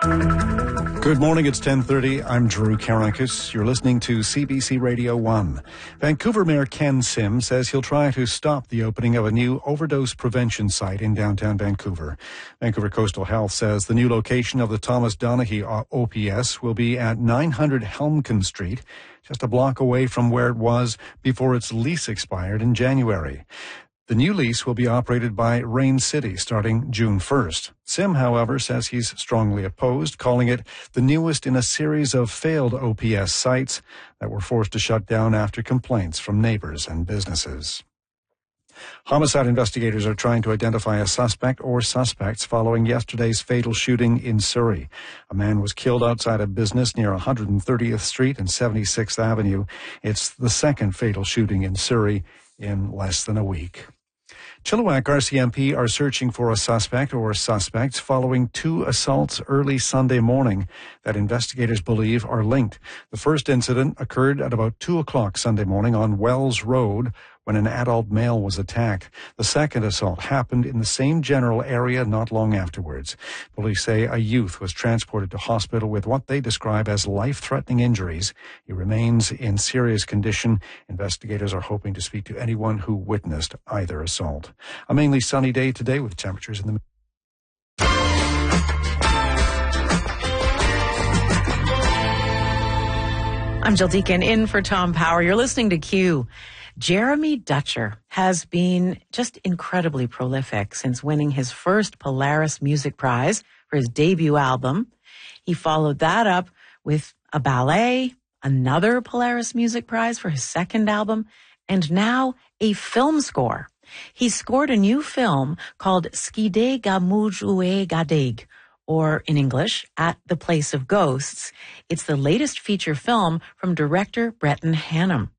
Good morning, it's 10:30. I'm Drew Karakis. You're listening to CBC Radio 1. Vancouver Mayor Ken Sim says he'll try to stop the opening of a new overdose prevention site in downtown Vancouver. Vancouver Coastal Health says the new location of the Thomas Donaghy OPS will be at 900 Helmkin Street, just a block away from where it was before its lease expired in January. The new lease will be operated by Rain City starting June 1st. Sim, however, says he's strongly opposed, calling it the newest in a series of failed OPS sites that were forced to shut down after complaints from neighbors and businesses. Homicide investigators are trying to identify a suspect or suspects following yesterday's fatal shooting in Surrey. A man was killed outside a business near 130th Street and 76th Avenue. It's the second fatal shooting in Surrey in less than a week. Chilliwack RCMP are searching for a suspect or suspects following two assaults early Sunday morning that investigators believe are linked. The first incident occurred at about 2 o'clock Sunday morning on Wells Road when an adult male was attacked. The second assault happened in the same general area not long afterwards. Police say a youth was transported to hospital with what they describe as life-threatening injuries. He remains in serious condition. Investigators are hoping to speak to anyone who witnessed either assault. A mainly sunny day today with temperatures in the I'm Jill Deacon in for Tom Power. You're listening to Q. Jeremy Dutcher has been just incredibly prolific since winning his first Polaris Music Prize for his debut album. He followed that up with a ballet, another Polaris Music Prize for his second album, and now a film score. He scored a new film called Skide Gamuj Ue Gadig, or in English, At the Place of Ghosts. It's the latest feature film from director Breton Hannum.